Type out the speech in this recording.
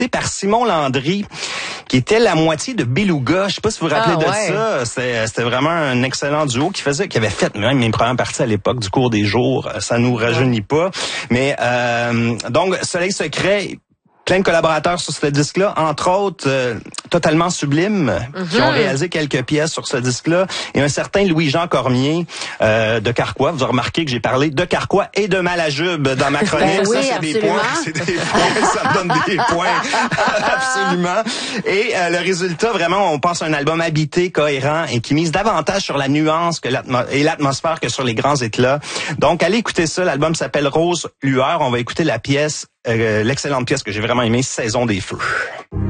par Simon Landry, qui était la moitié de Beluga. Je sais pas si vous vous rappelez de ça. C'était vraiment un excellent duo qui avait fait même mes premières parties à l'époque du cours des jours. Ça nous rajeunit pas. Mais donc Soleil Secret, plein de collaborateurs sur ce disque-là, entre autres Totalement Sublime, qui ont réalisé quelques pièces sur ce disque-là, et un certain Louis-Jean Cormier de Carquois. Vous avez remarqué que j'ai parlé de Carquois et de Malajube dans ma chronique. Oui, ça, c'est absolument. des points, ça me donne des points. Absolument. Et le résultat, vraiment, on pense à un album habité, cohérent, et qui mise davantage sur la nuance et l'atmosphère que sur les grands éclats. Donc, allez écouter ça. L'album s'appelle Rose Lueur. On va écouter la pièce, l'excellente pièce que j'ai vraiment aimée, Saison des Feux.